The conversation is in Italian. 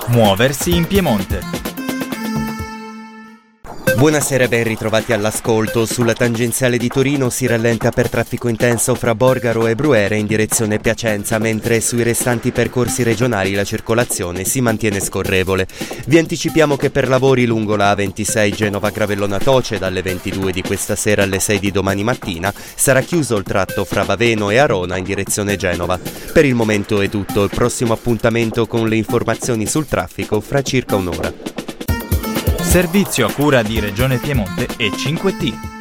Muoversi in Piemonte. Buonasera e ben ritrovati all'ascolto. Sulla tangenziale di Torino si rallenta per traffico intenso fra Borgaro e Bruere in direzione Piacenza, mentre sui restanti percorsi regionali la circolazione si mantiene scorrevole. Vi anticipiamo che per lavori lungo la A26 Genova-Gravellona-Toce dalle 22 di questa sera alle 6 di domani mattina sarà chiuso il tratto fra Baveno e Arona in direzione Genova. Per il momento è tutto, il prossimo appuntamento con le informazioni sul traffico fra circa un'ora. Servizio a cura di Regione Piemonte e 5T.